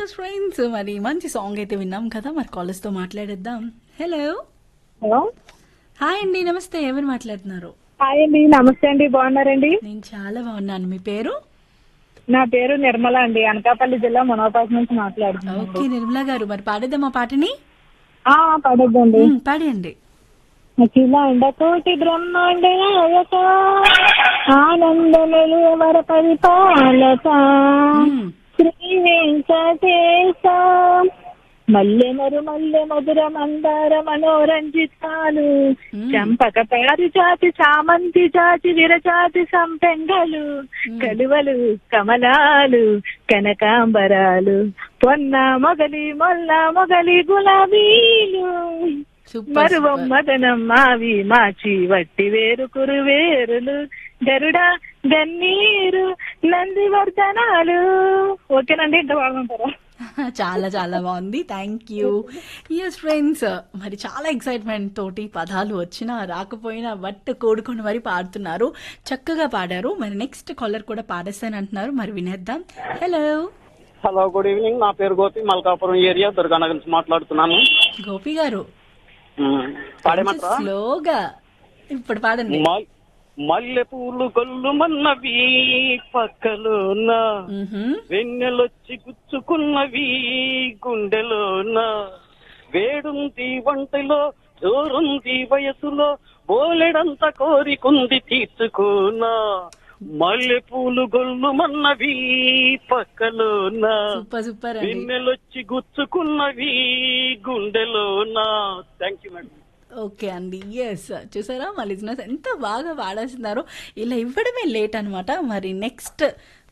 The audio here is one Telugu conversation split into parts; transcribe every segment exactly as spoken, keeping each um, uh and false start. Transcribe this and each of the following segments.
ఎస్ ఫ్రెండ్స్, మరి మంచి సాంగ్ అయితే విన్నాం కదా. మరి కాలర్స్ తో మాట్లాడేద్దాం. హలో హలో హాయ్ అండి, నమస్తే. ఎవరు మాట్లాడుతున్నారు? హాయ్ అండి, నమస్తే అండి, బాగున్నారండి? నేను చాలా బాగున్నాను. మీ పేరు? నా పేరు నిర్మల అండి, అనకాపల్లి జిల్లా మునవపాక నుంచి మాట్లాడుతున్నాను. ఓకే నిర్మలా గారు, మరి పాడేద్దాం ఆ పాటని. ఆ పడద్దండి. మ్మ్, పాడేయండి. అఖిలాండ కోటి బ్రహ్మాండ నాయక ఆనందములు వర పరిపాలక మ్మ్. శ్రీ వెంకటేశ మల్లె మరు మల్లె మధుర మందార మనోరంజితాలు మ్మ్. చంపక పారిజాతి చామంతి జాతి విరజాతి సంపెంగలు కలువలు కమలాలు కనకాంబరాలు పొన్న మొగలి మొల్ల మొగలి గులాబీలు సూపర్ మరువం సూపర్. మదనం మావి మాచి వట్టి వేరు కురువేరులు గరుడ గన్నీరు నందివర్ధనాలు. ఓకేనండి, ఇంత బాగుంటారా? చాలా చాలా బాగుంది, థ్యాంక్ యూ. ఎస్ ఫ్రెండ్స్, మరి చాలా ఎక్సైట్మెంట్ తోటి పదాలు వచ్చినా రాకపోయినా బట్ కోడుకొని మరి పాడుతున్నారు. చక్కగా పాడారు. మరి నెక్స్ట్ కాలర్ కూడా పాడేస్తానంటున్నారు, మరి వినేద్దాం. Hello hello, good evening. నా పేరు గోపి, మల్కాపురం ఏరియా దుర్గానగర్ నుంచి మాట్లాడుతున్నాను. గోపి గారు, మ్మ్. పాడేమంటారా? స్లోగా ఇప్పుడు పాడండి. మల్- మల్లె పూలు కొల్లు మన్నవి పక్కలోన మ్హమ్. వెన్నెలొచ్చి గుచ్చుకున్నవి గుండెలోన వేడుంది వంటలో జోరుంది వయసులో బోలెడంత కోరికుంది తీర్చుకోనా మల్లె పూలు గొల్లు మన్నవి పక్కలోన సూపర్ సూపర్ అండి. వెన్నెలొచ్చి గుచ్చుకున్నవి గుండెలోన. Thank you madam. ఓకే అండి, ఎస్ చూసారా మా లిజనర్స్ ఎంత బాగా పాడేస్తున్నారు. ఇలా ఇవ్వడమే లేట్ అనమాట. మరి నెక్స్ట్.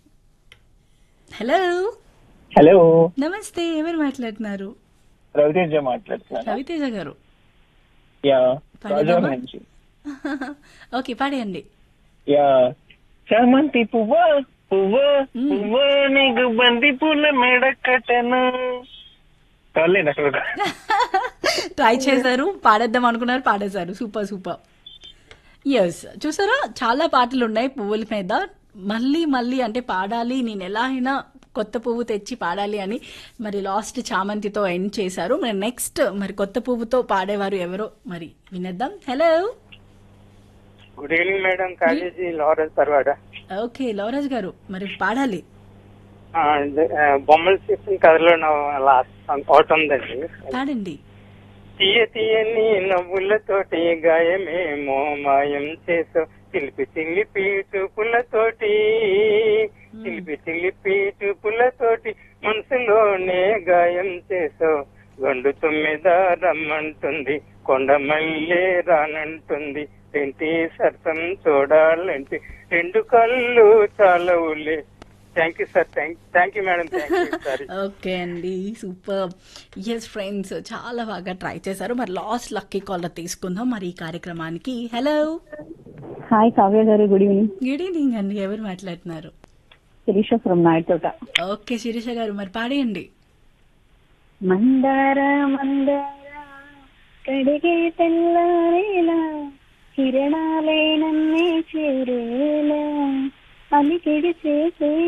హలో హలో, నమస్తే. ఎవరు మాట్లాడుతున్నారు? రవితేజ మాట్లాడుతున్నాను. రవితేజ గారు, యా, పాడేద్దామా? రాజోర్ నుంచి. ఓకే పాడేయండి. యా, చామంతి పువ్వ పువ్వ మ్మ్. పువ్వ నీకు బంతి పూల మెడ కట్టను. చాలేండి అక్కడ. ట్రై చేశారు, పాడేద్దాం అనుకున్నారు, పాడేశారు. Super super. ఎస్ చూసారా, చాలా పాటలు ఉన్నాయి పువ్వుల మీద. మళ్ళీ మళ్ళీ అంటే పాడాలి, నేను ఎలా అయినా కొత్త పువ్వు తెచ్చి పాడాలి అని మరి లాస్ట్ చామంతితో ఎండ్ చేశారు. మరి నెక్స్ట్ మరి కొత్త పువ్వుతో పాడేవారు ఎవరో మరి వినేద్దాం. Hello good evening madam, college Lawrence Parawada. Okay Lavaraj గారు, మరి పాడాలి. బొమ్మల చెప్పిన కథలో లాస్ట్ ఒకటి ఉందండి. పాడండి. తీయ తీయని నవ్వులతోటి గాయమేమో మాయం చేసో చిలిపి చిలిపి చూపులతోటి చిలిపి చిలిపి చూపులతోటి మనసులోనే గాయం చేసో గండు తొమ్మిద రమ్మంటుంది కొండ మల్లె రానంటుంది ఏంటి సరసం చూడాలంటే రెండు కళ్ళు చాలవులే. Thank you sir, thank thank you madam, thank you sir. Okay అండి, సూపర్. ఎస్ ఫ్రెండ్స్, చాలా బాగా ట్రై చేశారు. మరి లాస్ట్ లక్కీ కాలర్ తీసుకుందాం మరి ఈ కార్యక్రమానికి. హలో హాయ్ కావ్య గారు, గుడ్ ఈవినింగ్. గుడ్ ఈవినింగ్ అండి. ఎవరు మాట్లాడుతున్నారు? శిరీష ఫ్రమ్ నాయతోట. ఓకే శిరీష గారు, మరి పాడేయండి. మందార మందార కడిగే తెల్లారేలా కిరణాలే నన్నే చేరేలా అలికిడి చేసే